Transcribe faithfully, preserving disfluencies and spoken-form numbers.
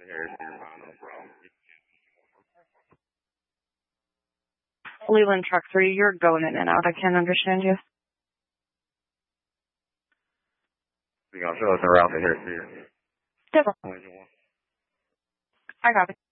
Leland Truck three, you're going in and out. I can't understand you. You gonna show us around here, see you. Yes. I got it.